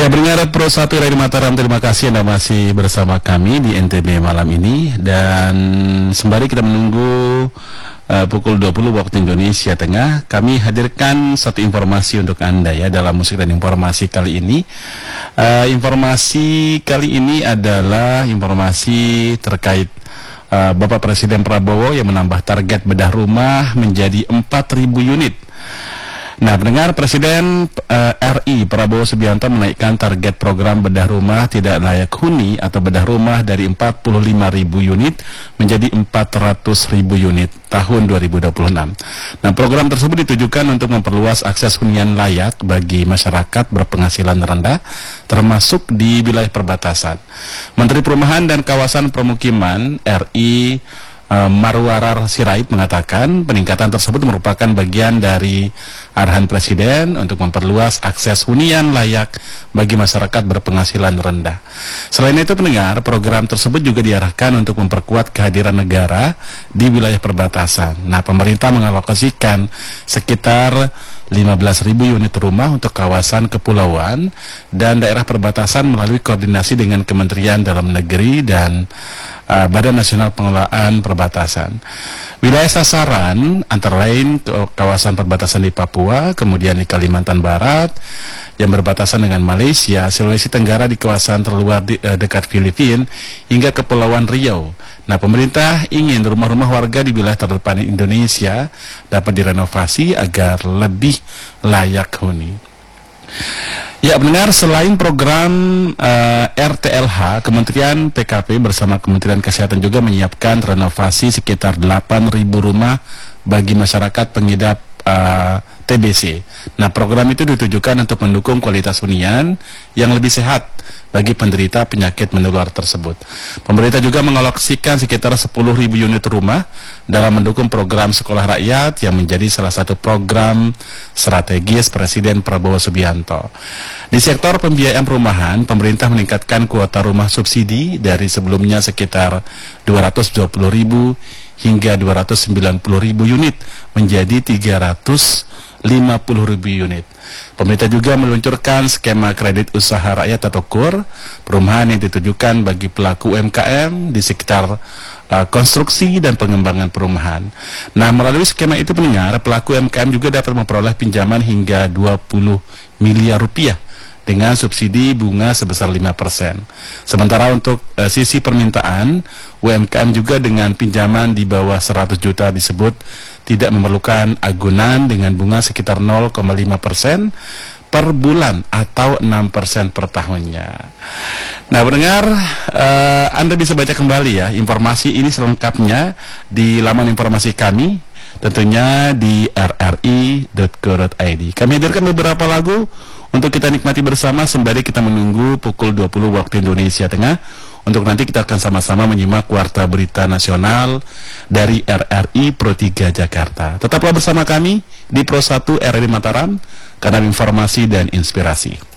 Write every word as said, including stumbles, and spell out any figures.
Ya, pendengar Pro satu Radio Mataram, terima kasih Anda masih bersama kami di N T B malam ini. Dan sembari kita menunggu uh, pukul dua puluh waktu Indonesia Tengah, kami hadirkan satu informasi untuk Anda ya dalam musik dan informasi kali ini. Uh, informasi kali ini adalah informasi terkait uh, Bapak Presiden Prabowo yang menambah target bedah rumah menjadi empat ribu unit. Nah, pendengar, Presiden uh, R I Prabowo Subianto menaikkan target program bedah rumah tidak layak huni atau bedah rumah dari empat puluh lima ribu unit menjadi empat ratus ribu unit tahun dua ribu dua puluh enam. Nah, program tersebut ditujukan untuk memperluas akses hunian layak bagi masyarakat berpenghasilan rendah, termasuk di wilayah perbatasan. Menteri Perumahan dan Kawasan Permukiman R I Uh, Marwarar Sirait mengatakan peningkatan tersebut merupakan bagian dari arahan Presiden untuk memperluas akses hunian layak bagi masyarakat berpenghasilan rendah. Selain itu, pendengar, program tersebut juga diarahkan untuk memperkuat kehadiran negara di wilayah perbatasan. Nah, pemerintah mengalokasikan sekitar lima belas ribu unit rumah untuk kawasan kepulauan dan daerah perbatasan melalui koordinasi dengan Kementerian Dalam Negeri dan uh, Badan Nasional Pengelolaan Perbatasan. Wilayah sasaran antara lain kawasan perbatasan di Papua, kemudian di Kalimantan Barat yang berbatasan dengan Malaysia, Sulawesi Tenggara di kawasan terluar di, uh, dekat Filipina hingga Kepulauan Riau. Nah, pemerintah ingin rumah-rumah warga di wilayah terdepan Indonesia dapat direnovasi agar lebih layak huni. Ya, benar, selain program uh, R T L H, Kementerian P K P bersama Kementerian Kesehatan juga menyiapkan renovasi sekitar delapan ribu rumah bagi masyarakat pengidap uh, T B C. Nah, program itu ditujukan untuk mendukung kualitas hunian yang lebih sehat bagi penderita penyakit menular tersebut. Pemerintah juga mengalokasikan sekitar sepuluh ribu unit rumah dalam mendukung program Sekolah Rakyat yang menjadi salah satu program strategis Presiden Prabowo Subianto. Di sektor pembiayaan perumahan, pemerintah meningkatkan kuota rumah subsidi dari sebelumnya sekitar dua ratus dua puluh ribu hingga dua ratus sembilan puluh ribu unit menjadi tiga ratus lima puluh ribu unit. Pemerintah juga meluncurkan skema kredit usaha rakyat atau K U R, perumahan yang ditujukan bagi pelaku U M K M di sekitar uh, konstruksi dan pengembangan perumahan. Nah, melalui skema itu, pendengar, pelaku U M K M juga dapat memperoleh pinjaman hingga dua puluh miliar rupiah dengan subsidi bunga sebesar lima persen. Sementara untuk uh, sisi permintaan, U M K M juga dengan pinjaman di bawah seratus juta disebut tidak memerlukan agunan dengan bunga sekitar nol koma lima persen per bulan atau enam persen per tahunnya. Nah, pendengar, uh, Anda bisa baca kembali ya informasi ini selengkapnya di laman informasi kami, tentunya di r r i dot co dot i d. Kami hadirkan beberapa lagu untuk kita nikmati bersama sembari kita menunggu pukul dua puluh waktu Indonesia Tengah. Untuk nanti kita akan sama-sama menyimak Warta Berita Nasional dari R R I Pro tiga Jakarta. Tetaplah bersama kami di Pro satu R R I Mataram, kanal informasi dan inspirasi.